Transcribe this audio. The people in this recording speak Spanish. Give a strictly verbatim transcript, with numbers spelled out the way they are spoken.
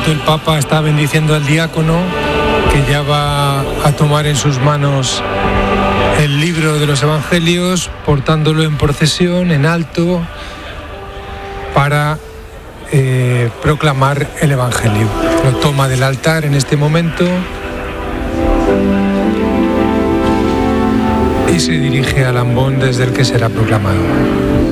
momento el Papa está bendiciendo al diácono, que ya va a tomar en sus manos el libro de los Evangelios, portándolo en procesión, en alto, para eh, proclamar el Evangelio. Lo toma del altar en este momento y se dirige al ambón desde el que será proclamado.